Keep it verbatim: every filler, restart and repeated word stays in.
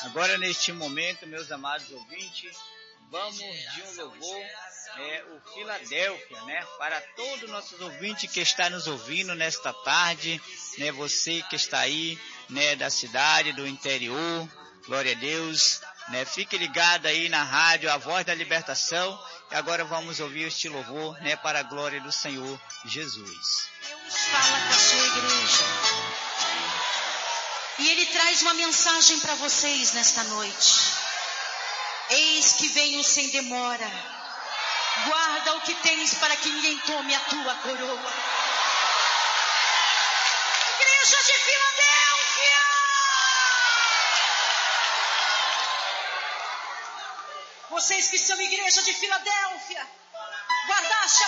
Agora, neste momento, meus amados ouvintes, vamos de um louvor, é, o Filadélfia, né? Para todos os nossos ouvintes que estão nos ouvindo nesta tarde, né? Você que está aí, né? Da cidade, do interior, glória a Deus, né? Fique ligado aí na rádio, a voz da libertação. E agora vamos ouvir este louvor, né? Para a glória do Senhor Jesus. Deus fala com a sua igreja. E Ele traz uma mensagem para vocês nesta noite. Eis que venho sem demora. Guarda o que tens para que ninguém tome a tua coroa. Igreja de Filadélfia! Vocês que são igreja de Filadélfia, guardaste a